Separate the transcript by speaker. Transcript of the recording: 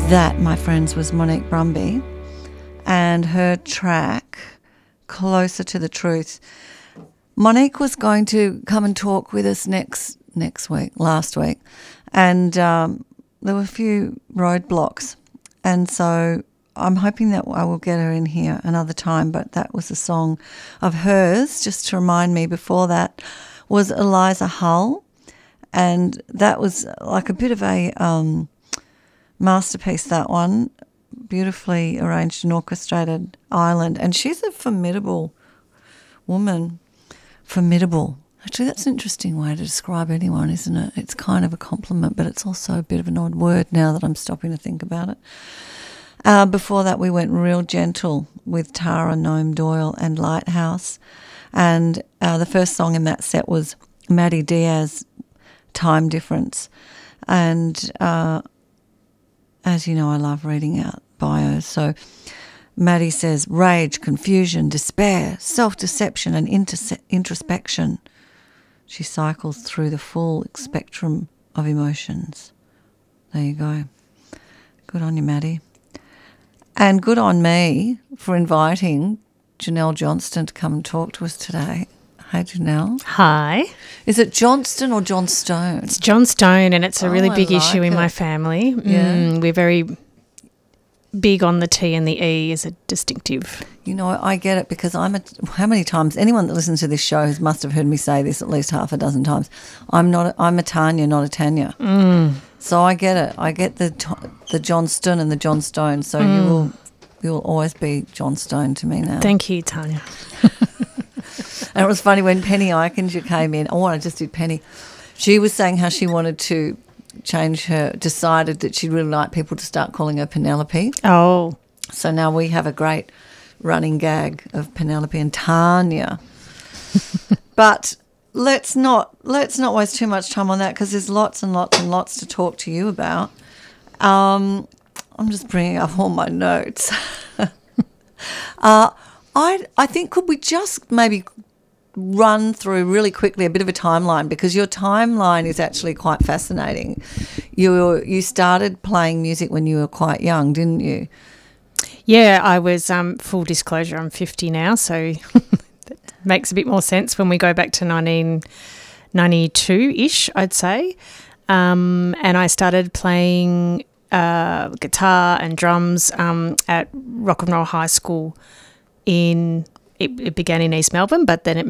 Speaker 1: That, my friends, was Monique Brumby and her track, Closer to the Truth. Monique was going to come and talk with us last week, and there were a few roadblocks, and so I'm hoping that I will get her in here another time, but that was a song of hers. Just to remind me, before that was Eliza Hull, and that was like a bit of a masterpiece, that one, beautifully arranged and orchestrated island. And she's a formidable woman. Formidable. Actually, that's an interesting way to describe anyone, isn't it? It's kind of a compliment, but it's also a bit of an odd word now that I'm stopping to think about it. Before that, we went real gentle with Tara Nome Doyle and Lighthouse. And the first song in that set was Maddie Diaz, Time Difference. And as you know, I love reading out bios. So Maddie says, rage, confusion, despair, self-deception and introspection. She cycles through the full spectrum of emotions. There you go. Good on you, Maddie. And good on me for inviting Janelle Johnston to come and talk to us today. Hi, Janelle.
Speaker 2: Hi.
Speaker 1: Is it Johnston or Johnstone?
Speaker 2: It's Johnstone, and it's a really big issue in my family.
Speaker 1: Yeah.
Speaker 2: We're very big on the T and the E as a distinctive.
Speaker 1: You know, I get it because how many times, anyone that listens to this show must have heard me say this at least half a dozen times. I'm a Tanya, not a Tanya. So I get it. I get the Johnston and the Johnstone. So you will always be Johnstone to me now.
Speaker 2: Thank you, Tanya.
Speaker 1: And it was funny when Penny Eichinger came in. I just did Penny. She was saying how she wanted to decided that she'd really like people to start calling her Penelope.
Speaker 2: Oh.
Speaker 1: So now we have a great running gag of Penelope and Tanya. But let's not waste too much time on that because there's lots and lots and lots to talk to you about. I'm just bringing up all my notes. I think could we just maybe run through really quickly a bit of a timeline, because your timeline is actually quite fascinating. You started playing music when you were quite young, didn't you?
Speaker 2: Yeah, I was, full disclosure, I'm 50 now, so that makes a bit more sense when we go back to 1992-ish, I'd say. And I started playing guitar and drums at Rock and Roll High School it began in East Melbourne, but then it